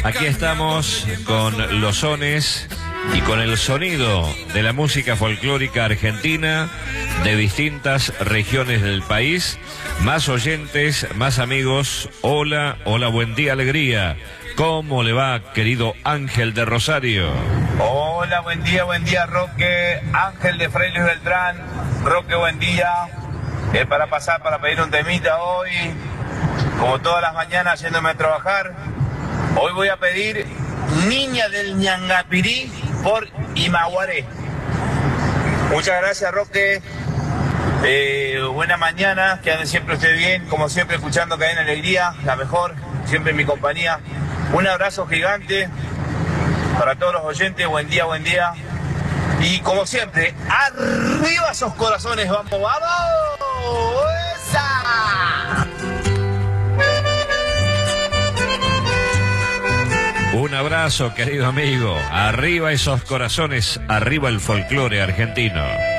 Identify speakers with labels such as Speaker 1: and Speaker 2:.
Speaker 1: Aquí estamos con los sones y con el sonido de la música folclórica argentina de distintas regiones del país. Más oyentes, más amigos. Hola, hola, buen día, alegría. ¿Cómo le va, querido Ángel de Rosario?
Speaker 2: Hola, buen día, Roque. Ángel de Fray Luis Beltrán. Roque, buen día. Para pasar, para pedir un temita hoy, como todas las mañanas yéndome a trabajar. Hoy voy a pedir Niña del Ñangapirí por Imaguaré. Muchas gracias, Roque. Buena mañana, que ande siempre usted bien, como siempre escuchando Cadena Alegría, la mejor, siempre en mi compañía. Un abrazo gigante para todos los oyentes, buen día. Y como siempre, arriba esos corazones, vamos, ¡vamos! ¡Esa!
Speaker 1: Un abrazo, querido amigo. Arriba esos corazones, arriba el folclore argentino.